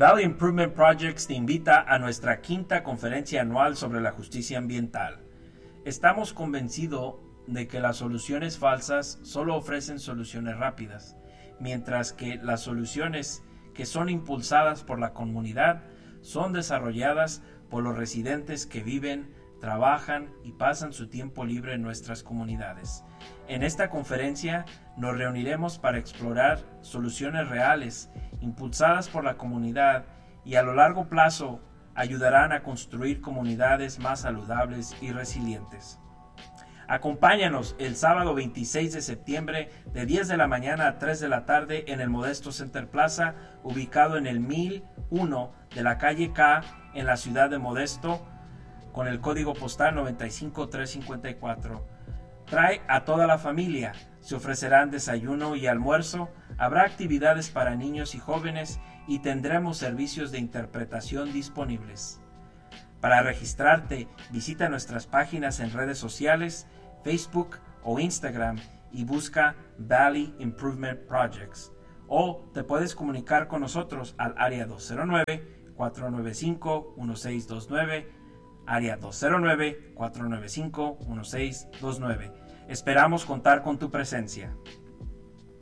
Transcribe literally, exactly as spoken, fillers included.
Valley Improvement Projects te invita a nuestra quinta conferencia anual sobre la justicia ambiental. Estamos convencidos de que las soluciones falsas solo ofrecen soluciones rápidas, mientras que las soluciones que son impulsadas por la comunidad son desarrolladas por los residentes que viven, trabajan y pasan su tiempo libre en nuestras comunidades. En esta conferencia nos reuniremos para explorar soluciones reales, impulsadas por la comunidad y a lo largo plazo ayudarán a construir comunidades más saludables y resilientes. Acompáñanos el sábado veintiséis de septiembre de diez de la mañana a tres de la tarde en el Modesto Center Plaza, ubicado en el mil uno de la calle K en la ciudad de Modesto, con el código postal noventa y cinco mil trescientos cincuenta y cuatro. Trae a toda la familia, se ofrecerán desayuno y almuerzo, habrá actividades para niños y jóvenes y tendremos servicios de interpretación disponibles. Para registrarte, visita nuestras páginas en redes sociales, Facebook o Instagram y busca Valley Improvement Projects. O te puedes comunicar con nosotros al área dos cero nueve, cuatro nueve cinco, uno seis dos nueve, área dos cero nueve, cuatro nueve cinco, uno seis dos nueve. Esperamos contar con tu presencia.